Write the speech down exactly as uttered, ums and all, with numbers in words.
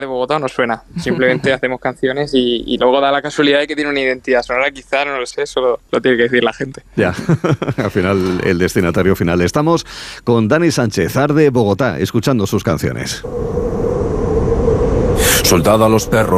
de Bogotá no suena, simplemente hacemos canciones y, y luego da la casualidad de que tiene una identidad sonora, quizá, no lo sé, eso lo, lo tiene que decir la gente. Ya, al final el destinatario final. Estamos con Dani Sánchez, Ar de Bogotá, escuchando sus canciones. Soldado a los perros.